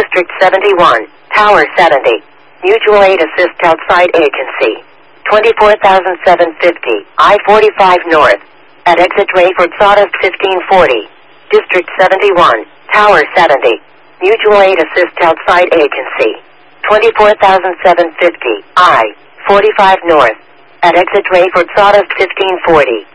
District 71, Tower 70. Mutual Aid Assist Outside Agency. 24,750, I-45 North. At exit Rayford Sawdust 1540. District 71, Tower 70. Mutual Aid Assist Outside Agency. 24,750, I-45 North. At exit Rayford Sawdust 1540.